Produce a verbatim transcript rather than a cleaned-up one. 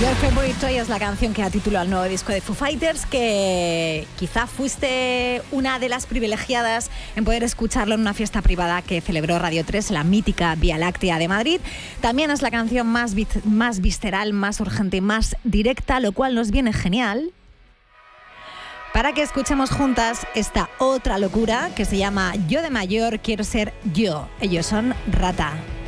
Your Favorite Toy es la canción que da título al nuevo disco de Foo Fighters, que quizá fuiste una de las privilegiadas en poder escucharlo en una fiesta privada que celebró Radio tres, la mítica Vía Láctea de Madrid. También es la canción más, más visceral, más urgente, más directa, lo cual nos viene genial para que escuchemos juntas esta otra locura que se llama Yo de mayor quiero ser yo. Ellos son Rata.